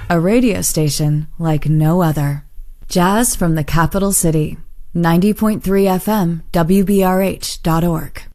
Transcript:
a radio station like no other. Jazz from the capital city, 90.3 FM, WBRH.org.